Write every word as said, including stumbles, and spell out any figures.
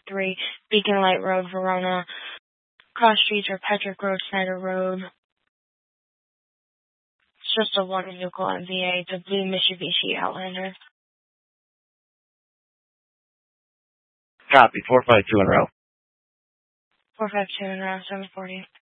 three, Beacon Light Road, Verona. Cross streets are Petrick Road, Snyder Road. It's just a one-vehicle M V A, the blue Mitsubishi Outlander. Copy, four five two in row. four five two in row, seven forty.